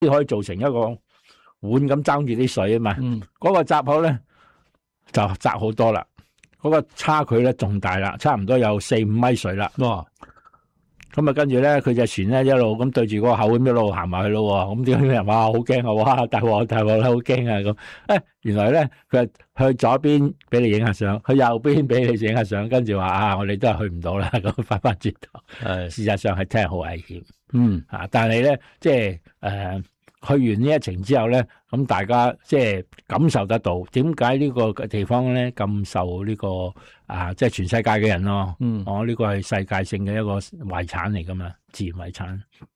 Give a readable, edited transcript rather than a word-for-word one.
可以做成一個碗咁爭住啲水啊嘛。嗰個閘口咧就窄好多啦，嗰個差距咧仲大啦，差唔多有4-5米水啦。 哇！ 咁啊，跟住咧，佢隻船咧一路咁對住嗰個口咁一路行埋去咯。咁啲人話好驚啊！哇，大鑊啦，好驚啊！咁原來咧佢去左邊俾你影下相，去右邊俾你影下相，跟住話我哋都係去唔到啦。咁翻轉頭，事實上係真係好危險。但係咧，即係去完呢一程之後咧，咁大家即係感受得到點解呢個地方咧咁受呢個即係全世界嘅人咯。呢個係世界性嘅一個遺產嚟噶嘛，自然遺產。